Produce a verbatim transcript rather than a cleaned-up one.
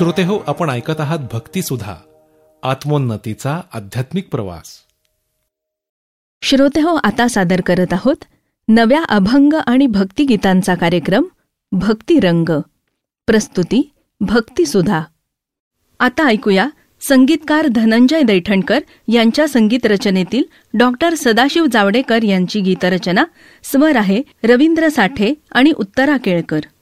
श्रोते हो, आपण ऐकत आहात भक्तिसुधा, आत्मोन्नतीचा आध्यात्मिक प्रवास. श्रोते हो, आता सादर करत आहोत नव्या अभंग आणि भक्तिगीतांचा कार्यक्रम भक्तिरंग. प्रस्तुती भक्तिसुधा. आता ऐकूया संगीतकार धनंजय दैठणकर यांच्या संगीत रचनेतील डॉक्टर सदाशिव जावडेकर यांची गीतरचना. स्वर आहे रवींद्र साठे आणि उत्तरा केळकर.